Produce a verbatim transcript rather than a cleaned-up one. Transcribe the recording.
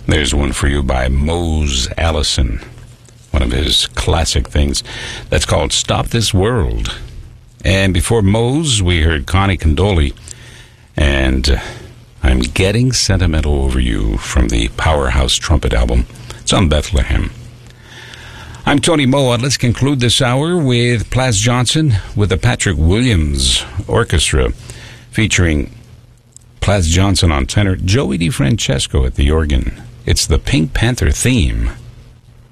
There's one for you by Mose Allison, one of his classic things. That's called Stop This World. And before Mose, we heard Connie Condoli and uh, I'm Getting Sentimental Over You from the Powerhouse Trumpet album. It's on Bethlehem. I'm Tony Moa. Let's conclude this hour with Plas Johnson with the Patrick Williams Orchestra, featuring Plas Johnson on tenor, Joey DeFrancesco at the organ. It's the Pink Panther theme.